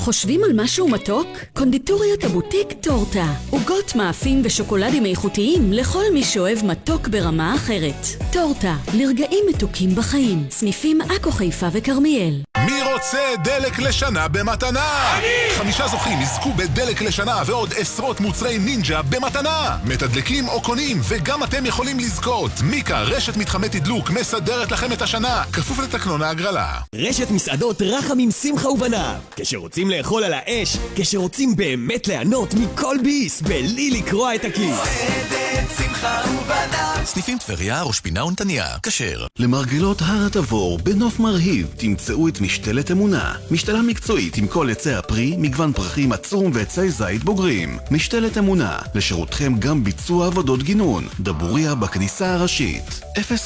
חושבים על משהו מתוק? קונדיטוריית הבוטיק טורטה. עוגות מאפים ושוקולדים איכותיים לכל מי שאוהב מתוק ברמה אחרת. טורטה, לרגעים מתוקים בחיים. סניפים עכו, חיפה וכרמיאל. מי רוצה דלק לשנה במתנה? 5 זוכים יזכו בדלק לשנה ועוד עשרות מוצרי נינג'ה במתנה. מתדלקים או קונים וגם אתם יכולים לזכות. מיקה, רשת מתחמי תדלוק, מסדרת לכם את השנה, כפוף לתקנון ההגרלה. רשת מסעדות רחמים שמחה ובניו. כשרוצים לאכול על האש, כשרוצים באמת ליהנות מכל ביס בלי לקרוע את הכיס. מסעדת שמחה ובניו. סניפים טבריה, ראש פינה ונתניה, כשר. למרגלות הר התבור בנוף מרהיב תמצאו את משתלת אמונה. משתלה מקצועית עם כל עצי הפרי, מגוון פרחים עצום ועצי זית בוגרים. משתלת אמונה, לשירותכם גם ביצוע עבודות גינון. דבוריה בכניסה הראשית.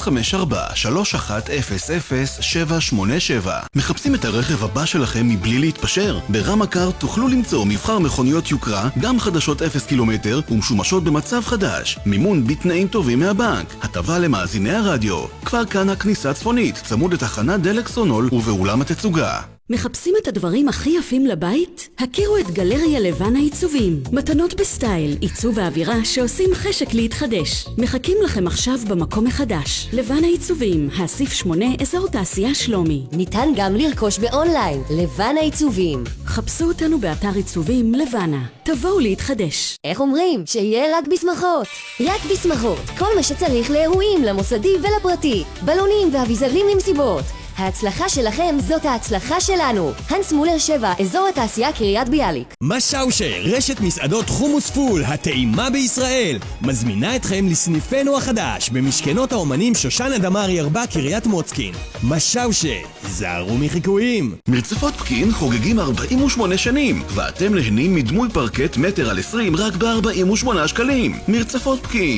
054-310-0787. מחפשים את הרכב הבא שלכם מבלי להתפשר? ברמקר תוכלו למצוא מבחר מכוניות יוקרה, גם חדשות 0 קילומטר ומשומשות במצב חדש. מימון בתנאים טובים מהבנק. הטבה למאזיני הרדיו. כבר כאן הכניסה הצפונית, צמוד לתחנת דלק סונול ובאולם התצוגה. מחפשים את הדברים הכי יפים לבית? הכירו את גלריה לבן העיצובים. מתנות בסטייל, עיצוב האווירה שעושים חשק להתחדש. מחכים לכם עכשיו במקום מחדש. לבן העיצובים, האסיף 8, אזור תעשייה שלומי. ניתן גם לרכוש באונליין, לבן העיצובים. חפשו אותנו באתר עיצובים לבנה. תבואו להתחדש. איך אומרים? שיהיה רק בשמחות. רק בשמחות. כל מה שצריך לאירועים, למוסדי ולפרטי. בלונים ואביזרים למסיבות. ההצלחה שלכם זאת ההצלחה שלנו. הנס מולר 7, אזור התעשייה קריית ביאליק. משאושר, רשת מסעדות חומוס פול, הטעימה בישראל, מזמינה אתכם לסניפנו החדש במשכנות האומנים שושנה דמארי 4 קריית מוצקין. משאושר, זהרו מחיקויים. מרצפות פקין חוגגים 48 שנים, ואתם נהנים מדמוי פרקט מטר על 20 רק ב-48 שקלים. מרצפות פקין.